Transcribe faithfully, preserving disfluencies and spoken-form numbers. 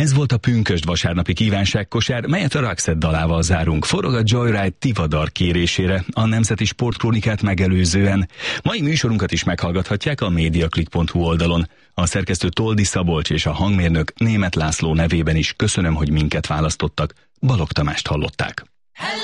Ez volt a pünkösd vasárnapi kívánságkosár, melyet a Roxette dalával zárunk. Forog a Joyride Tivadar kérésére, a Nemzeti Sportkrónikát megelőzően. Mai műsorunkat is meghallgathatják a mediaclick pont hu oldalon. A szerkesztő Toldi Szabolcs és a hangmérnök Németh László nevében is köszönöm, hogy minket választottak. Balogh Tamást hallották.